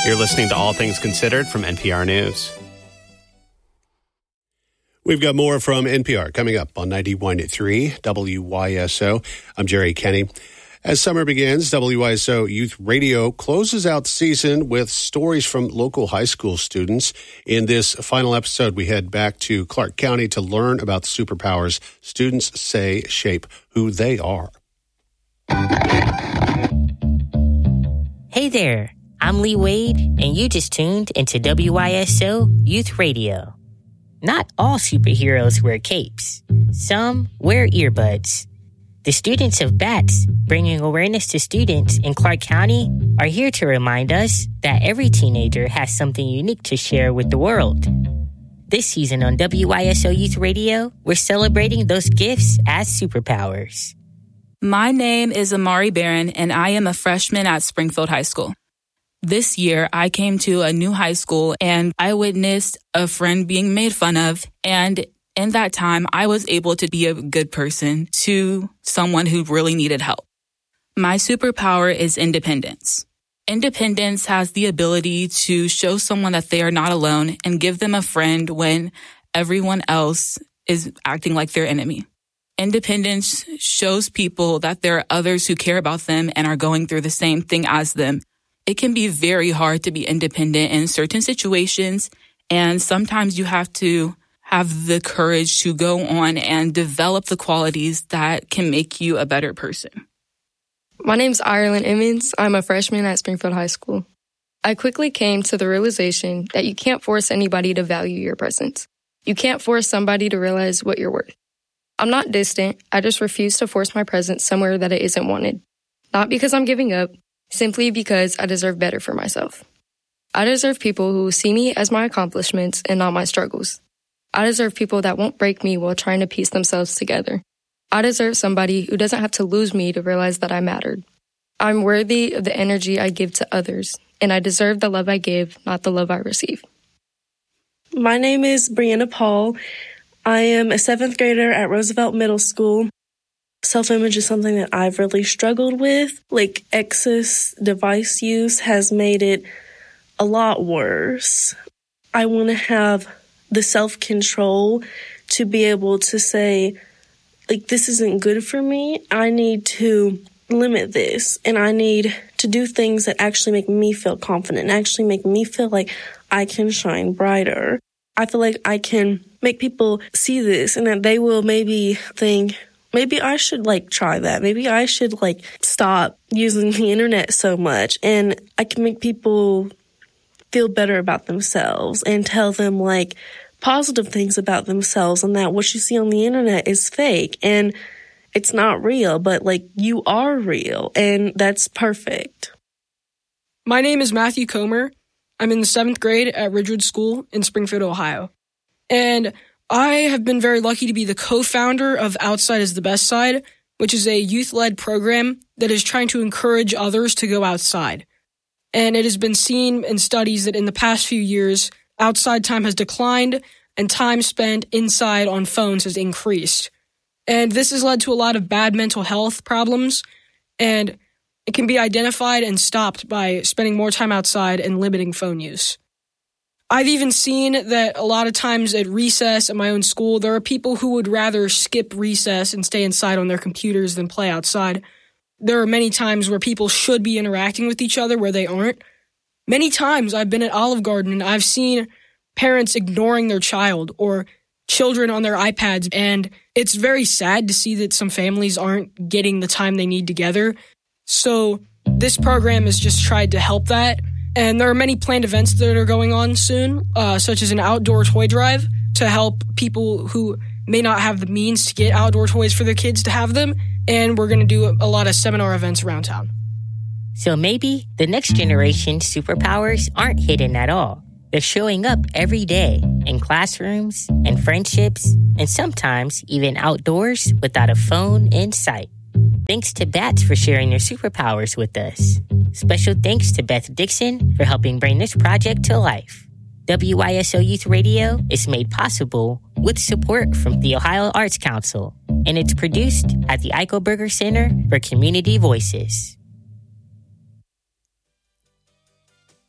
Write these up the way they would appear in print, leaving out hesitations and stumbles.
You're listening to All Things Considered from NPR News. We've got more from NPR coming up on 91.3 WYSO. I'm Jerry Kenny. As summer begins, WYSO Youth Radio closes out the season with stories from local high school students. In this final episode, we head back to Clark County to learn about the superpowers students say shape who they are. Hey there, I'm Lee Wade, and you just tuned into WYSO Youth Radio. Not all superheroes wear capes. Some wear earbuds. The students of BATS, bringing awareness to students in Clark County, are here to remind us that every teenager has something unique to share with the world. This season on WYSO Youth Radio, we're celebrating those gifts as superpowers. My name is Amari Barron, and I am a freshman at Springfield High School. This year, I came to a new high school, and I witnessed a friend being made fun of, and in that time, I was able to be a good person to someone who really needed help. My superpower is independence. Independence has the ability to show someone that they are not alone and give them a friend when everyone else is acting like their enemy. Independence shows people that there are others who care about them and are going through the same thing as them. It can be very hard to be independent in certain situations, and sometimes you have to have the courage to go on and develop the qualities that can make you a better person. My name's Ireland Emmons. I'm a freshman at Springfield High School. I quickly came to the realization that you can't force anybody to value your presence. You can't force somebody to realize what you're worth. I'm not distant. I just refuse to force my presence somewhere that it isn't wanted. Not because I'm giving up, simply because I deserve better for myself. I deserve people who will see me as my accomplishments and not my struggles. I deserve people that won't break me while trying to piece themselves together. I deserve somebody who doesn't have to lose me to realize that I mattered. I'm worthy of the energy I give to others, and I deserve the love I give, not the love I receive. My name is Brianna Paul. I am a 7th grader at Roosevelt Middle School. Self-image is something that I've really struggled with. Excess device use has made it a lot worse. I want to have the self-control to be able to say, this isn't good for me. I need to limit this, and I need to do things that actually make me feel confident and actually make me feel like I can shine brighter. I feel like I can make people see this and that they will maybe think, maybe I should try that. Maybe I should stop using the internet so much, and I can make people feel better about themselves and tell them positive things about themselves, and that what you see on the internet is fake and it's not real, but you are real, and that's perfect. My name is Matthew Comer. I'm in the 7th grade at Ridgewood School in Springfield, Ohio. And I have been very lucky to be the co-founder of Outside is the Best Side, which is a youth-led program that is trying to encourage others to go outside. And it has been seen in studies that in the past few years, outside time has declined and time spent inside on phones has increased. And this has led to a lot of bad mental health problems, and it can be identified and stopped by spending more time outside and limiting phone use. I've even seen that a lot of times at recess at my own school, there are people who would rather skip recess and stay inside on their computers than play outside. There are many times where people should be interacting with each other where they aren't. Many times I've been at Olive Garden and I've seen parents ignoring their child or children on their iPads, and it's very sad to see that some families aren't getting the time they need together. So this program has just tried to help that, and there are many planned events that are going on soon, such as an outdoor toy drive to help people who may not have the means to get outdoor toys for their kids to have them, and we're going to do a lot of seminar events around town. So maybe the next generation's superpowers aren't hidden at all. They're showing up every day in classrooms and friendships, and sometimes even outdoors without a phone in sight. Thanks to BATS for sharing their superpowers with us. Special thanks to Beth Dixon for helping bring this project to life. WYSO Youth Radio is made possible with support from the Ohio Arts Council, and it's produced at the Eichelberger Center for Community Voices.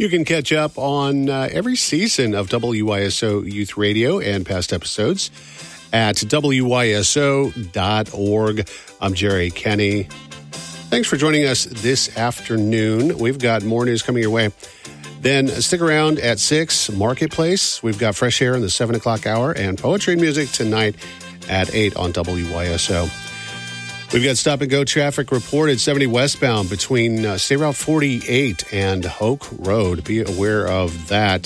You can catch up on every season of WYSO Youth Radio and past episodes at wyso.org. I'm Jerry Kenny. Thanks for joining us this afternoon. We've got more news coming your way. Then stick around at 6, Marketplace. We've got Fresh Air in the 7 o'clock hour and Poetry and Music tonight at 8 on WYSO. We've got Stop and Go traffic reported 70 westbound between State Route 48 and Hoke Road. Be aware of that.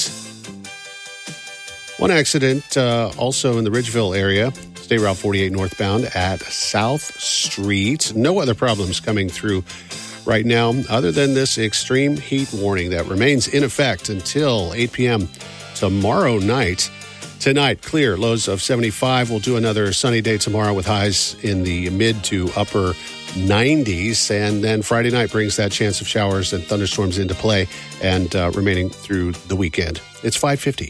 One accident also in the Ridgeville area, State Route 48 northbound at South Street. No other problems coming through right now other than this extreme heat warning that remains in effect until 8 p.m. tomorrow night. Tonight, clear, lows of 75. We'll do another sunny day tomorrow with highs in the mid to upper 90s. And then Friday night brings that chance of showers and thunderstorms into play and remaining through the weekend. It's 5:50.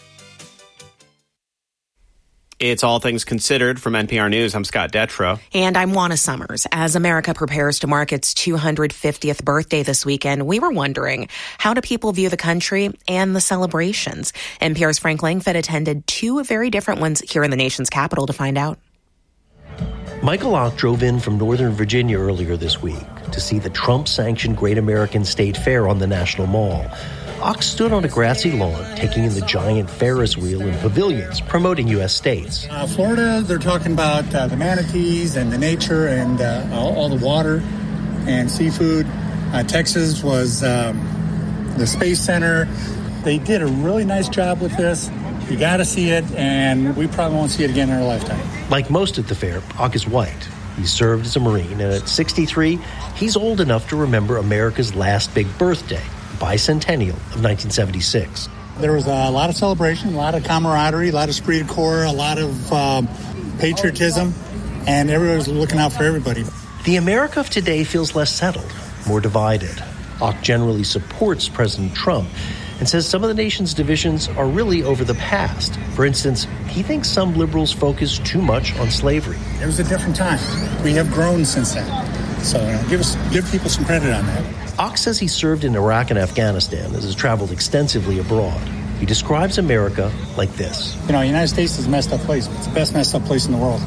It's All Things Considered from NPR News. I'm Scott Detrow. And I'm Juana Summers. As America prepares to mark its 250th birthday this weekend, we were wondering, how do people view the country and the celebrations? NPR's Frank Langford attended two very different ones here in the nation's capital to find out. Michael Ock drove in from Northern Virginia earlier this week to see the Trump-sanctioned Great American State Fair on the National Mall. Ock stood on a grassy lawn, taking in the giant Ferris wheel and pavilions, promoting U.S. states. Florida, they're talking about the manatees and the nature and all the water and seafood. Texas was the Space Center. They did a really nice job with this. You got to see it, and we probably won't see it again in our lifetime. Like most at the fair, Ock is white. He served as a Marine, and at 63, he's old enough to remember America's last big birthday, bicentennial of 1976. There was a lot of celebration, a lot of camaraderie, a lot of esprit de corps, a lot of patriotism, and everybody was looking out for everybody. The America of today feels less settled, more divided. Ock generally supports President Trump and says some of the nation's divisions are really over the past. For instance, he thinks some liberals focus too much on slavery. It was a different time. We have grown since then. So give people some credit on that. Ock says he served in Iraq and Afghanistan and has traveled extensively abroad. He describes America like this. You know, the United States is a messed up place. It's the best messed up place in the world.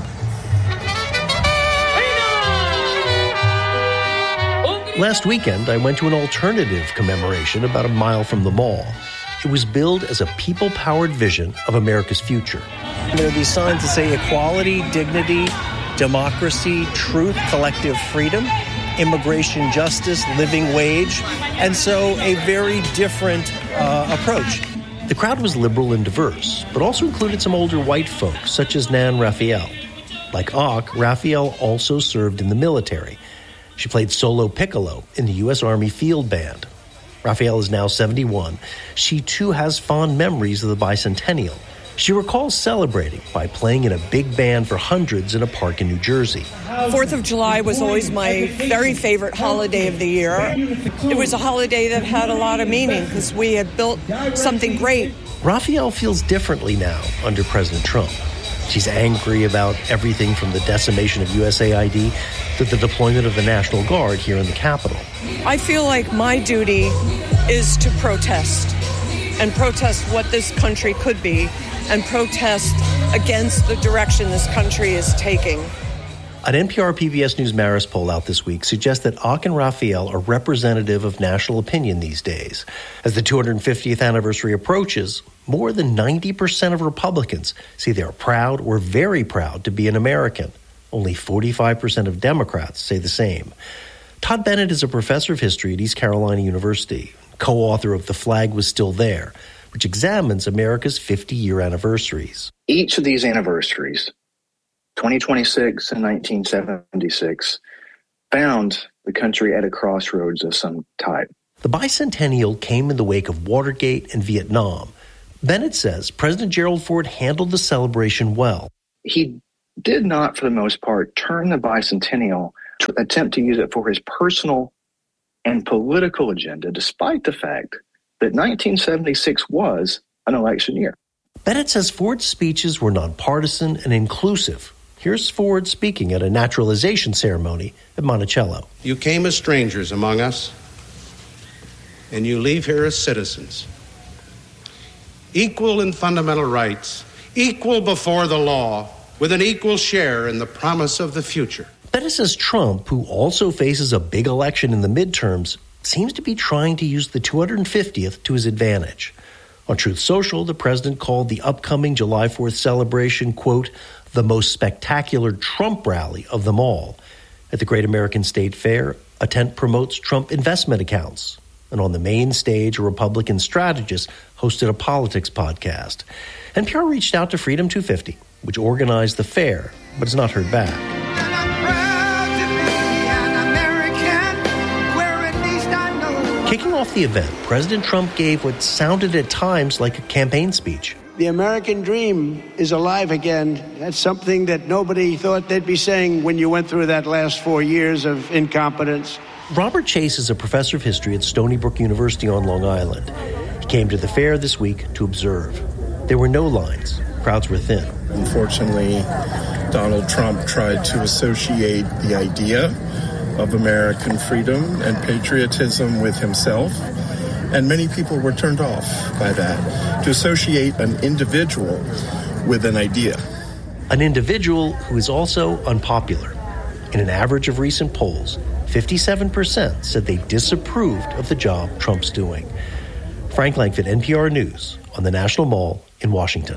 Last weekend, I went to an alternative commemoration about a mile from the mall. It was billed as a people-powered vision of America's future. There are these signs that say equality, dignity, democracy, truth, collective freedom, immigration justice, living wage, and so a very different approach. The crowd was liberal and diverse, but also included some older white folks, such as Nan Raphael. Like Ock, Raphael also served in the military. She played solo piccolo in the U.S. Army Field Band. Raphael is now 71. She, too, has fond memories of the bicentennial. She recalls celebrating by playing in a big band for hundreds in a park in New Jersey. 4th of July was always my very favorite holiday of the year. It was a holiday that had a lot of meaning because we had built something great. Raphael feels differently now under President Trump. She's angry about everything from the decimation of USAID to the deployment of the National Guard here in the Capitol. I feel like my duty is to protest, and protest what this country could be, and protest against the direction this country is taking. An NPR PBS News Marist poll out this week suggests that Ock and Raphael are representative of national opinion these days. As the 250th anniversary approaches, more than 90% of Republicans say they are proud or very proud to be an American. Only 45% of Democrats say the same. Todd Bennett is a professor of history at East Carolina University, co-author of The Flag Was Still There, which examines America's 50-year anniversaries. Each of these anniversaries, 2026 and 1976, found the country at a crossroads of some type. The bicentennial came in the wake of Watergate and Vietnam. Bennett says President Gerald Ford handled the celebration well. He did not, for the most part, turn the bicentennial to attempt to use it for his personal and political agenda, despite the fact that 1976 was an election year. Bennett says Ford's speeches were nonpartisan and inclusive. Here's Ford speaking at a naturalization ceremony at Monticello. You came as strangers among us, and you leave here as citizens, equal in fundamental rights, equal before the law, with an equal share in the promise of the future. Bennett says Trump, who also faces a big election in the midterms, seems to be trying to use the 250th to his advantage. On Truth Social, the president called the upcoming July 4th celebration, quote, the most spectacular Trump rally of them all. At the Great American State Fair, a tent promotes Trump investment accounts. And on the main stage, a Republican strategist hosted a politics podcast. NPR reached out to Freedom 250, which organized the fair, but has not heard back. Kicking off the event, President Trump gave what sounded at times like a campaign speech. The American dream is alive again. That's something that nobody thought they'd be saying when you went through that last 4 years of incompetence. Robert Chase is a professor of history at Stony Brook University on Long Island. He came to the fair this week to observe. There were no lines. Crowds were thin. Unfortunately, Donald Trump tried to associate the idea of American freedom and patriotism with himself, and many people were turned off by that. To associate an individual with an idea. An individual who is also unpopular. In an average of recent polls, 57% said they disapproved of the job Trump's doing. Frank Langford, NPR News, on the National Mall in Washington.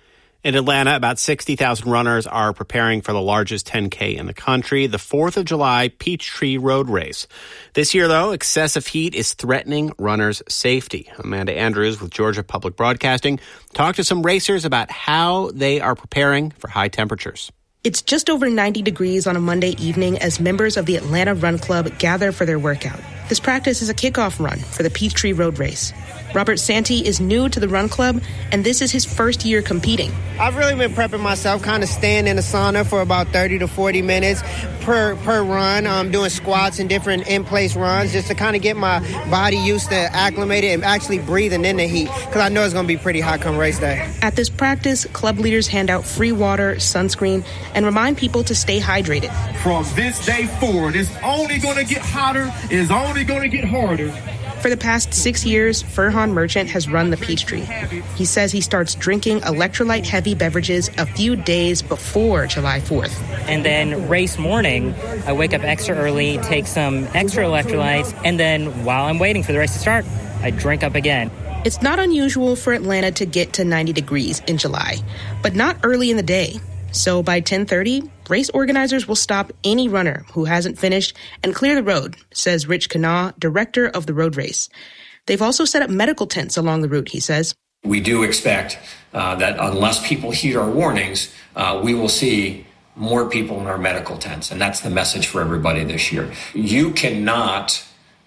In Atlanta, about 60,000 runners are preparing for the largest 10K in the country, the 4th of July Peachtree Road Race. This year, though, excessive heat is threatening runners' safety. Amanda Andrews with Georgia Public Broadcasting talked to some racers about how they are preparing for high temperatures. It's just over 90 degrees on a Monday evening as members of the Atlanta Run Club gather for their workout. This practice is a kickoff run for the Peachtree Road Race. Robert Santee is new to the Run Club, and this is his first year competing. I've really been prepping myself, kind of staying in the sauna for about 30 to 40 minutes per run. I'm doing squats and different in-place runs just to kind of get my body used to acclimated and actually breathing in the heat because I know it's going to be pretty hot come race day. At this practice, club leaders hand out free water, sunscreen, and remind people to stay hydrated. From this day forward, it's only going to get hotter, it's only going to get harder. For the past 6 years, Furhan Merchant has run the Peachtree. He says he starts drinking electrolyte-heavy beverages a few days before July 4th. And then race morning, I wake up extra early, take some extra electrolytes, and then while I'm waiting for the race to start, I drink up again. It's not unusual for Atlanta to get to 90 degrees in July, but not early in the day. So by 10:30, race organizers will stop any runner who hasn't finished and clear the road, says Rich Kanawha, director of the road race. They've also set up medical tents along the route, he says. We do expect that unless people heed our warnings, we will see more people in our medical tents. And that's the message for everybody this year. You cannot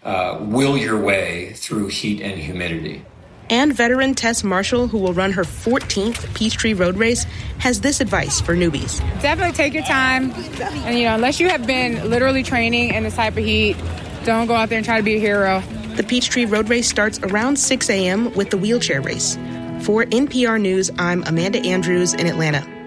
will your way through heat and humidity. And veteran Tess Marshall, who will run her 14th Peachtree Road Race, has this advice for newbies. Definitely take your time. And, unless you have been literally training in this type of heat, don't go out there and try to be a hero. The Peachtree Road Race starts around 6 a.m. with the wheelchair race. For NPR News, I'm Amanda Andrews in Atlanta.